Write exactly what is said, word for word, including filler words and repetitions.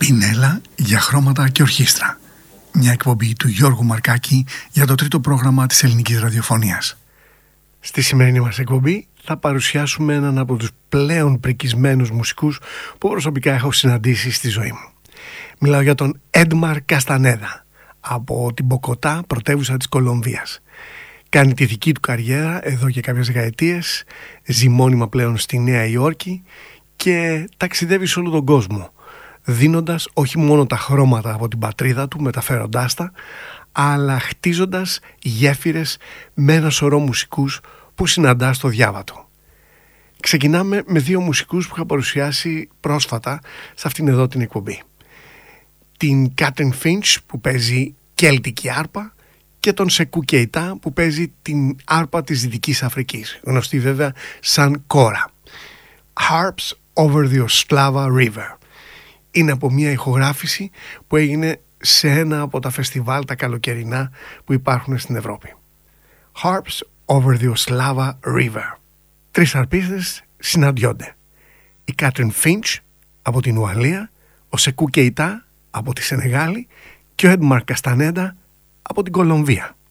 Πινέλα για χρώματα και ορχήστρα. Μια εκπομπή του Γιώργου Μαρκάκη για το τρίτο πρόγραμμα της ελληνικής ραδιοφωνίας. Στη σημερινή μας εκπομπή θα παρουσιάσουμε έναν από τους πλέον πρικισμένους μουσικούς που προσωπικά έχω συναντήσει στη ζωή μου. Μιλάω για τον Έντμαρ Καστανέδα από την Μποκοτά, πρωτεύουσα της Κολομβίας. Κάνει τη δική του καριέρα εδώ και κάποιες δεκαετίες, ζει μόνιμα πλέον στη Νέα Υόρκη και ταξιδεύει σε όλο τον κόσμο, δίνοντας όχι μόνο τα χρώματα από την πατρίδα του, μεταφέροντάς τα, αλλά χτίζοντας γέφυρες με ένα σωρό μουσικούς που συναντά στο διάβατο. Ξεκινάμε με δύο μουσικούς που είχα παρουσιάσει πρόσφατα σε αυτήν εδώ την εκπομπή. Την Κάτριν Φίντς που παίζει κέλτικη άρπα και τον Σεκού Κεϊτά που παίζει την άρπα της Δυτικής Αφρικής, γνωστή βέβαια σαν κόρα. Harps over the Oslava River. Είναι από μια ηχογράφηση που έγινε σε ένα από τα φεστιβάλ τα καλοκαιρινά που υπάρχουν στην Ευρώπη. Harps over the Oslava River. Τρεις αρπίστες συναντιόνται. Η Κάτριν Φίντς από την Ουαλία, ο Σεκού Κεϊτά από τη Σενεγάλη και ο Έντμαρ Καστανέδα από την Κολομβία.